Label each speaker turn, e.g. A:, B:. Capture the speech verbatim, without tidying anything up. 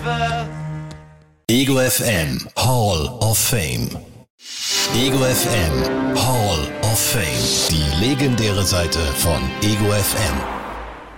A: ever.
B: Ego F M Hall of Fame. Ego F M Hall of Fame. Die legendäre Seite von Ego F M.